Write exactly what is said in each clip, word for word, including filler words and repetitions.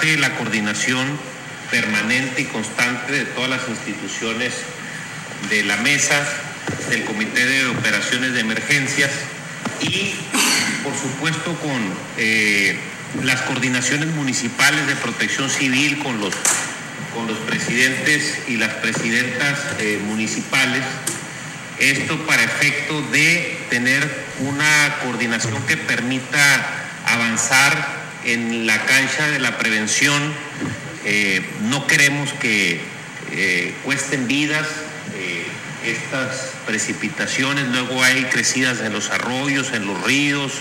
parte de la coordinación permanente y constante de todas las instituciones de la mesa, del Comité de Operaciones de Emergencias y, por supuesto, con eh, las coordinaciones municipales de protección civil, con los, con los presidentes y las presidentas eh, municipales. Esto para efecto de tener una coordinación que permita avanzar en la cancha de la prevención. Eh, no queremos que eh, cuesten vidas eh, estas precipitaciones, luego hay crecidas en los arroyos, en los ríos,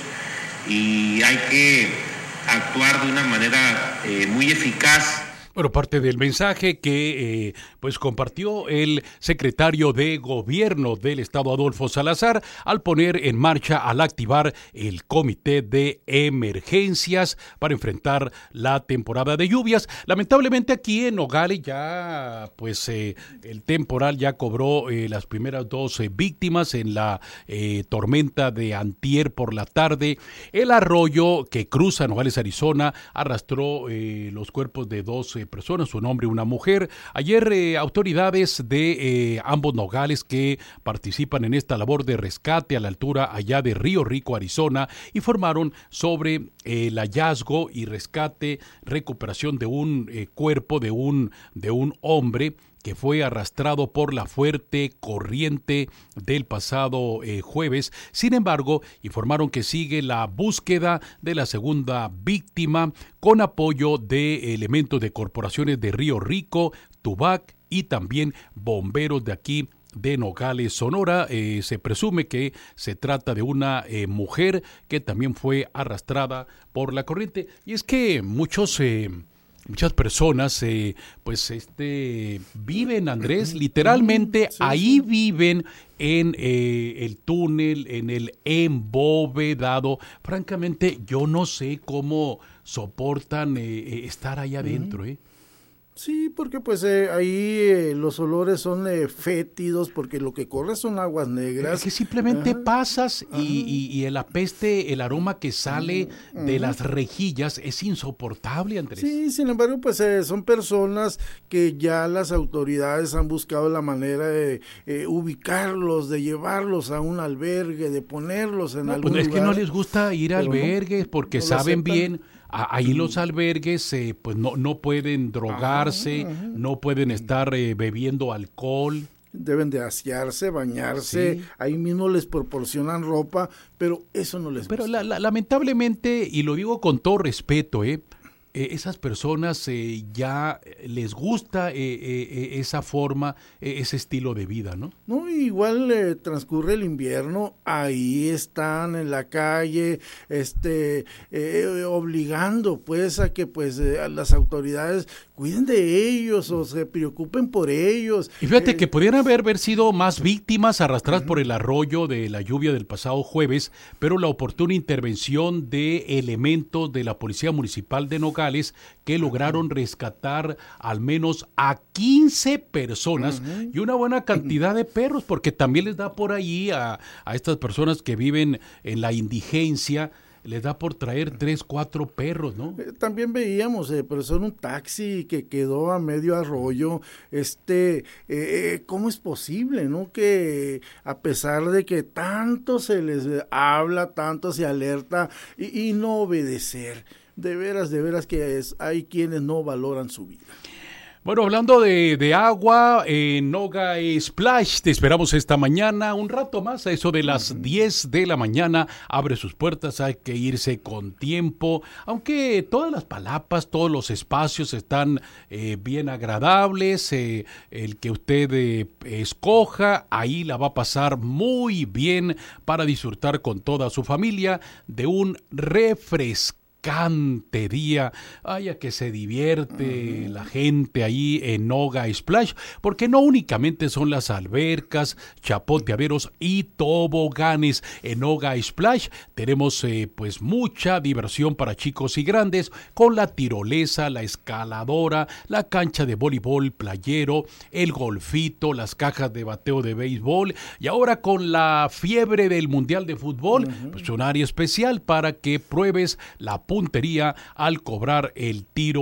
y hay que actuar de una manera eh, muy eficaz. Bueno, parte del mensaje que eh, pues compartió el secretario de Gobierno del Estado, Adolfo Salazar, al poner en marcha, al activar el Comité de Emergencias para enfrentar la temporada de lluvias. Lamentablemente aquí en Nogales ya, pues eh, el temporal ya cobró eh, las primeras dos eh, víctimas en la eh, tormenta de antier por la tarde. El arroyo que cruza Nogales, Arizona, arrastró eh, los cuerpos de dos eh, personas, un hombre y una mujer. Ayer eh, autoridades de eh, ambos Nogales que participan en esta labor de rescate a la altura allá de Río Rico, Arizona, informaron sobre eh, el hallazgo y rescate, recuperación de un eh, cuerpo de un, de un hombre que fue arrastrado por la fuerte corriente del pasado eh, jueves. Sin embargo, informaron que sigue la búsqueda de la segunda víctima con apoyo de elementos de corporaciones de Río Rico, Tubac y también bomberos de aquí de Nogales, Sonora. Eh, se presume que se trata de una eh, mujer que también fue arrastrada por la corriente. Y es que muchos... Eh, Muchas personas, eh, pues, este, viven, Andrés, literalmente sí, ahí sí. viven en eh, el túnel, en el embovedado. Francamente, yo no sé cómo soportan eh, estar allá adentro, ¿eh? Sí, porque pues eh, ahí eh, los olores son eh, fétidos, porque lo que corre son aguas negras. Es que simplemente ajá, pasas y, y, y el apeste, el aroma que sale ajá, de ajá. las rejillas es insoportable, Andrés. Sí, sin embargo, pues eh, son personas que ya las autoridades han buscado la manera de eh, ubicarlos, de llevarlos a un albergue, de ponerlos en no, algún pues lugar. Es que no les gusta ir a albergues porque no, no saben bien... Ahí los albergues eh, pues no, no pueden drogarse, ajá, ajá. no pueden estar eh, bebiendo alcohol. Deben de asearse, bañarse, sí. ahí mismo les proporcionan ropa, pero eso no les Pero gusta. La, la, lamentablemente, y lo digo con todo respeto, eh, eh, esas personas eh, ya les gusta eh, eh, esa forma, eh, ese estilo de vida, ¿no? No, igual eh, transcurre el invierno, ahí están en la calle, este, eh, obligando pues a que pues eh, las autoridades cuiden de ellos o se preocupen por ellos. Y fíjate eh, que pudieran haber, haber sido más víctimas arrastradas uh-huh. por el arroyo de la lluvia del pasado jueves, pero la oportuna intervención de elementos de la Policía Municipal de Nogales que lograron rescatar al menos a quince personas uh-huh. y una buena cantidad de perros, porque también les da por ahí a, a estas personas que viven en la indigencia, les da por traer tres, cuatro perros, ¿no? Eh, también veíamos, eh, pero son un taxi que quedó a medio arroyo, este, eh, ¿cómo es posible, no? Que a pesar de que tanto se les habla, tanto se alerta y, y no obedecer, de veras, de veras que es, hay quienes no valoran su vida. Bueno, hablando de, de agua, en Noga Splash, te esperamos esta mañana, un rato más, a eso de las diez de la mañana, abre sus puertas, hay que irse con tiempo, aunque todas las palapas, todos los espacios están eh, bien agradables, eh, el que usted eh, escoja, ahí la va a pasar muy bien para disfrutar con toda su familia de un refrescante Cante día, vaya que se divierte uh-huh. la gente ahí en Noga Splash, porque no únicamente son las albercas, chapoteaderos y toboganes. En Noga Splash tenemos eh, pues mucha diversión para chicos y grandes, con la tirolesa, la escaladora, la cancha de voleibol playero, el golfito, las cajas de bateo de béisbol, y ahora con la fiebre del Mundial de Fútbol, uh-huh. pues un área especial para que pruebes la puntería al cobrar el tiro